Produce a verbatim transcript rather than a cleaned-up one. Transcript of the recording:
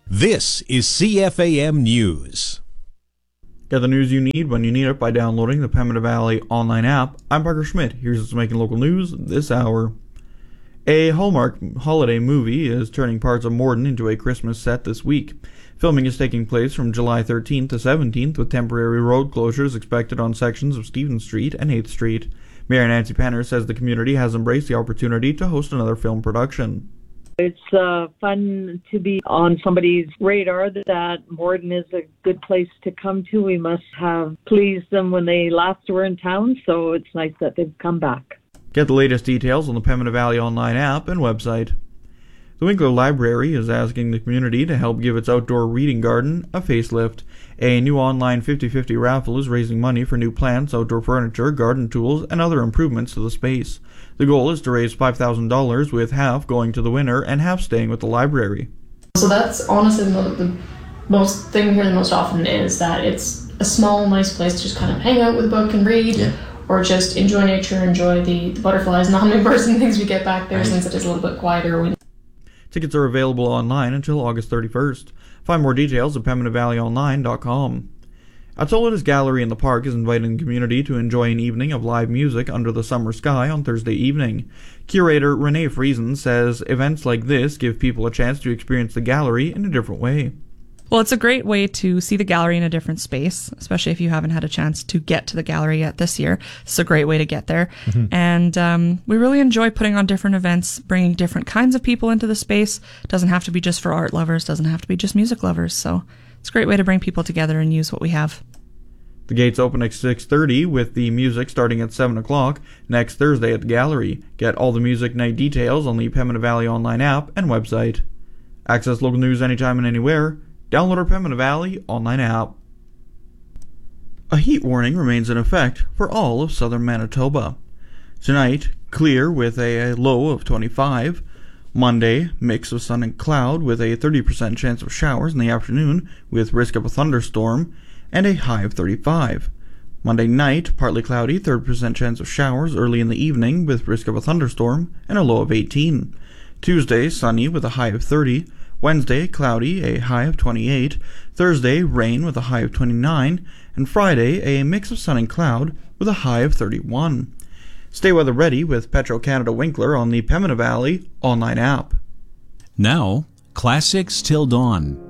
This is C F A M News. Get the news you need when you need it by downloading the Pembina Valley online app. I'm Parker Schmidt. Here's what's making local news this hour. A Hallmark holiday movie is turning parts of Morden into a Christmas set this week. Filming is taking place from July thirteenth to seventeenth, with temporary road closures expected on sections of Stephen Street and eighth Street. Mayor Nancy Penner says the community has embraced the opportunity to host another film production. It's uh, fun to be on somebody's radar that Morden is a good place to come to. We must have pleased them when they last were in town, so it's nice that they've come back. Get the latest details on the Pembina Valley online app and website. The Winkler Library is asking the community to help give its outdoor reading garden a facelift. A new online fifty-fifty raffle is raising money for new plants, outdoor furniture, garden tools, and other improvements to the space. The goal is to raise five thousand dollars, with half going to the winner and half staying with the library. So that's honestly the, the most thing we hear the most often is that it's a small, nice place to just kind of hang out with a book and read, yeah. Or just enjoy nature, enjoy the, the butterflies and the hummingbirds and things we get back there, right, since it is a little bit quieter. Tickets are available online until August thirty-first. Find more details at pembina valley online dot com. Atola's Gallery in the Park is inviting the community to enjoy an evening of live music under the summer sky on Thursday evening. Curator Renee Friesen says events like this give people a chance to experience the gallery in a different way. Well, it's a great way to see the gallery in a different space, especially if you haven't had a chance to get to the gallery yet this year. It's a great way to get there. Mm-hmm. And um, we really enjoy putting on different events, bringing different kinds of people into the space. It doesn't have to be just for art lovers, doesn't have to be just music lovers. So it's a great way to bring people together and use what we have. The gates open at six thirty, with the music starting at seven o'clock next Thursday at the gallery. Get all the music night details on the Pembina Valley online app and website. Access local news anytime and anywhere. Download our Pembina Valley online app. A heat warning remains in effect for all of southern Manitoba. Tonight, clear with a low of twenty-five. Monday, mix of sun and cloud with a thirty percent chance of showers in the afternoon with risk of a thunderstorm, and a high of thirty-five. Monday night, partly cloudy, thirty percent chance of showers early in the evening with risk of a thunderstorm, and a low of eighteen. Tuesday, sunny with a high of thirty. Wednesday, cloudy, a high of twenty-eight. Thursday, rain with a high of twenty-nine. And Friday, a mix of sun and cloud with a high of thirty-one. Stay weather ready with Petro-Canada Winkler on the Pembina Valley online app. Now, Classics Till Dawn.